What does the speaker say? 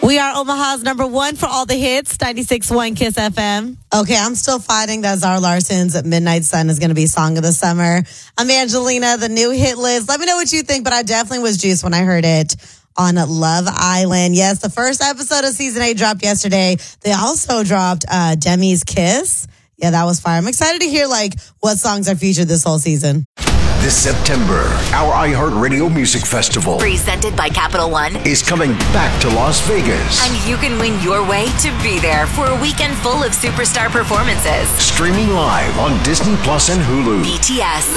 We are Omaha's number one for all the hits, 96.1 Kiss FM. Okay, I'm still fighting that Zara Larson's Midnight Sun is going to be Song of the Summer. I'm Angelina, the new hit list. Let me know what you think, but I definitely was juiced when I heard it on Love Island. Yes, the first episode of Season 8 dropped yesterday. They also dropped Demi's Kiss. Yeah, that was fire. I'm excited to hear what songs are featured this whole season. This September, our iHeartRadio Music Festival, presented by Capital One, is coming back to Las Vegas. And you can win your way to be there for a weekend full of superstar performances. Streaming live on Disney Plus and Hulu. BTS,